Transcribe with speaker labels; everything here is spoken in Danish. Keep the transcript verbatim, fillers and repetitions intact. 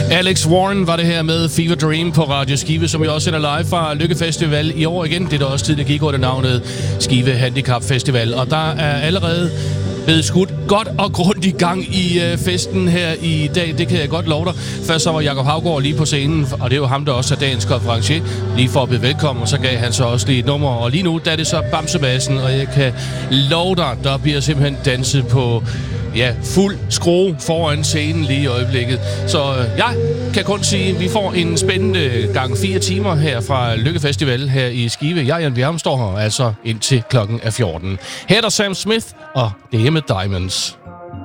Speaker 1: Alex Warren var det her med Fever Dream på Radio Skive, som vi også sender live fra Lykke Festival i år igen. Det er der også tid, der gik under navnet Skive Handicap Festival. Og der er allerede blevet skudt godt og grundigt gang i øh, festen her i dag. Det kan jeg godt love dig. Først så var Jakob Haugaard lige på scenen, og det er jo ham, der også er dagens konferencier, lige for at byde velkommen, og så gav han så også lige et nummer. Og lige nu, der er det så Bamsebassen, og jeg kan love dig, der bliver simpelthen danset på ja, fuld skrue foran scenen lige i øjeblikket. Så øh, jeg kan kun sige, at vi får en spændende gang fire timer her fra Lykke Festival her i Skive. Jeg, Jan Bjerm, står her altså indtil klokken er fjorten. Her er der Sam Smith og det er med Diamonds.